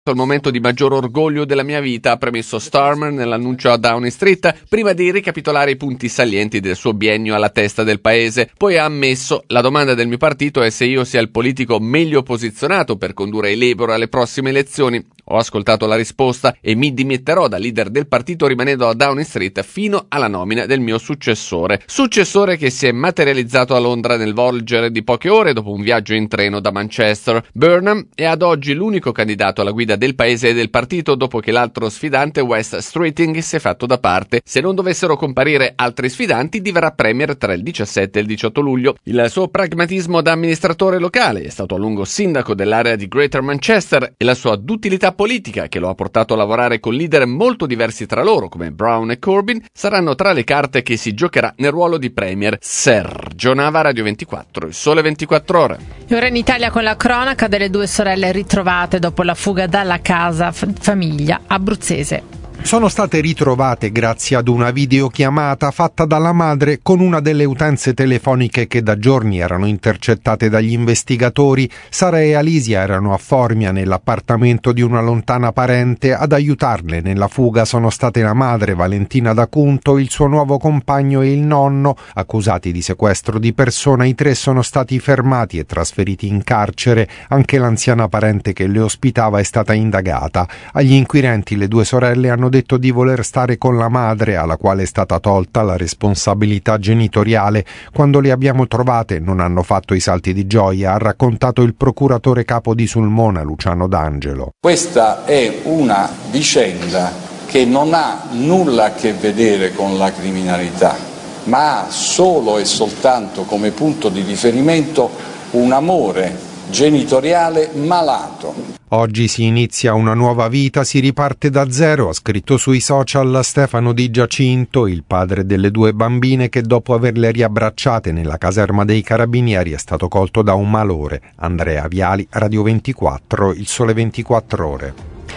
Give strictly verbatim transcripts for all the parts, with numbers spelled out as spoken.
Il momento di maggior orgoglio della mia vita, ha premesso Starmer nell'annuncio a Downing Street, prima di ricapitolare i punti salienti del suo biennio alla testa del paese. Poi ha ammesso: la domanda del mio partito è se io sia il politico meglio posizionato per condurre il Labour alle prossime elezioni. Ho ascoltato la risposta e mi dimetterò da leader del partito rimanendo a Downing Street fino alla nomina del mio successore. Successore che si è materializzato a Londra nel volgere di poche ore dopo un viaggio in treno da Manchester. Burnham è ad oggi l'unico candidato alla guida del paese e del partito dopo che l'altro sfidante, West Streeting, si è fatto da parte. Se non dovessero comparire altri sfidanti, diverrà premier tra il diciassette e il diciotto luglio. Il suo pragmatismo da amministratore locale, è stato a lungo sindaco dell'area di Greater Manchester, e la sua duttilità politica, che lo ha portato a lavorare con leader molto diversi tra loro come Brown e Corbyn, saranno tra le carte che si giocherà nel ruolo di premier. Sergio Nava, Radio ventiquattro, Il Sole ventiquattro Ore. E ora in Italia con la cronaca delle due sorelle ritrovate dopo la fuga dalla casa f- famiglia abruzzese. Sono state ritrovate grazie ad una videochiamata fatta dalla madre con una delle utenze telefoniche che da giorni erano intercettate dagli investigatori. Sara e Alisia erano a Formia nell'appartamento di una lontana parente. Ad aiutarle nella fuga sono state la madre Valentina D'Acunto, il suo nuovo compagno e il nonno. Accusati di sequestro di persona, i tre sono stati fermati e trasferiti in carcere. Anche l'anziana parente che le ospitava è stata indagata. Agli inquirenti le due sorelle hanno detto di voler stare con la madre, alla quale è stata tolta la responsabilità genitoriale. Quando le abbiamo trovate non hanno fatto i salti di gioia, ha raccontato il procuratore capo di Sulmona, Luciano D'Angelo. Questa è una vicenda che non ha nulla a che vedere con la criminalità, ma ha solo e soltanto come punto di riferimento un amore genitoriale malato. Oggi si inizia una nuova vita, si riparte da zero, ha scritto sui social Stefano Di Giacinto, il padre delle due bambine che dopo averle riabbracciate nella caserma dei carabinieri è stato colto da un malore. Andrea Viali, Radio ventiquattro, Il Sole ventiquattro Ore.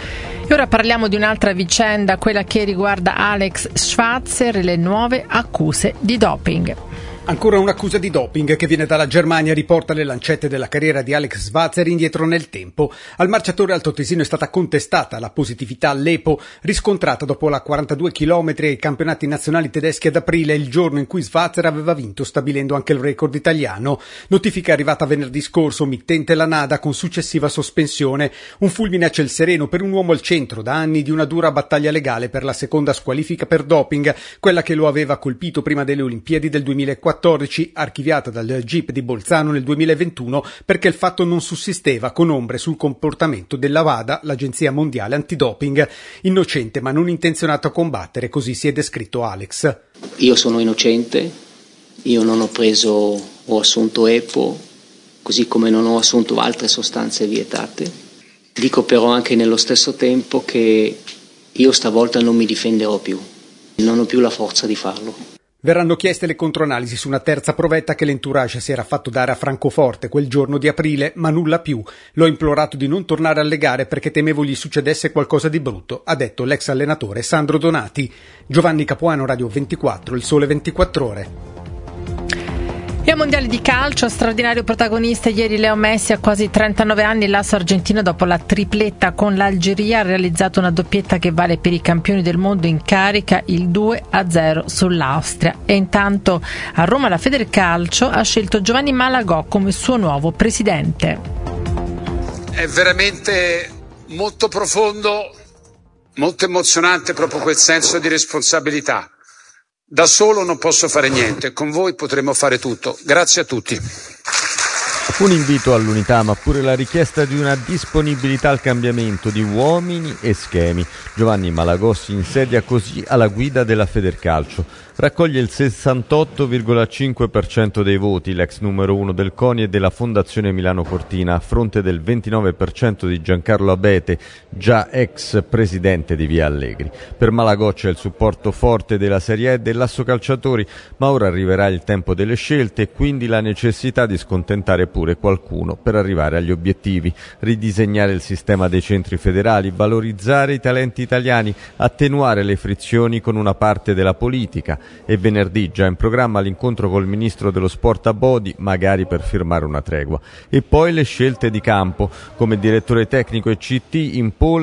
E ora parliamo di un'altra vicenda, quella che riguarda Alex Schwarzer e le nuove accuse di doping. Ancora un'accusa di doping che viene dalla Germania riporta le lancette della carriera di Alex Schwarzer indietro nel tempo. Al marciatore altoatesino è stata contestata la positività all'E P O riscontrata dopo la quarantadue chilometri ai campionati nazionali tedeschi ad aprile, il giorno in cui Schwarzer aveva vinto stabilendo anche il record italiano. Notifica arrivata venerdì scorso, mittente la NADA con successiva sospensione. Un fulmine a ciel sereno per un uomo al centro da anni di una dura battaglia legale per la seconda squalifica per doping, quella che lo aveva colpito prima delle Olimpiadi del duemilaquattordici, archiviata dal G I P di Bolzano nel duemilaventuno perché il fatto non sussisteva, con ombre sul comportamento della WADA, l'Agenzia Mondiale Antidoping. Innocente ma non intenzionato a combattere, così si è descritto Alex. Io sono innocente, io non ho preso o assunto E P O, così come non ho assunto altre sostanze vietate. Dico però anche nello stesso tempo che io stavolta non mi difenderò più, non ho più la forza di farlo. Verranno chieste le controanalisi su una terza provetta che l'entourage si era fatto dare a Francoforte quel giorno di aprile, ma nulla più. L'ho implorato di non tornare alle gare perché temevo gli succedesse qualcosa di brutto, ha detto l'ex allenatore Sandro Donati. Giovanni Capuano, Radio ventiquattro, Il Sole ventiquattro Ore. E al mondiale di calcio, straordinario protagonista ieri Leo Messi, a quasi trentanove anni, l'asso argentino dopo la tripletta con l'Algeria ha realizzato una doppietta che vale per i campioni del mondo in carica, il due a zero sull'Austria. E intanto a Roma la Federcalcio ha scelto Giovanni Malagò come suo nuovo presidente. È veramente molto profondo, molto emozionante proprio quel senso di responsabilità. Da solo non posso fare niente, con voi potremo fare tutto. Grazie a tutti. Un invito all'unità, ma pure la richiesta di una disponibilità al cambiamento di uomini e schemi. Giovanni Malagò si insedia così alla guida della Federcalcio. Raccoglie il sessantotto virgola cinque per cento dei voti, l'ex numero uno del CONI e della Fondazione Milano Cortina, a fronte del ventinove per cento di Giancarlo Abete, già ex presidente di Via Allegri. Per Malagò c'è il supporto forte della Serie A e dell'Asso Calciatori, ma ora arriverà il tempo delle scelte e quindi la necessità di scontentare pure qualcuno per arrivare agli obiettivi, ridisegnare il sistema dei centri federali, valorizzare i talenti italiani, attenuare le frizioni con una parte della politica e venerdì già in programma l'incontro col ministro dello sport Abodi, magari per firmare una tregua. E poi le scelte di campo, come direttore tecnico e C T in Paul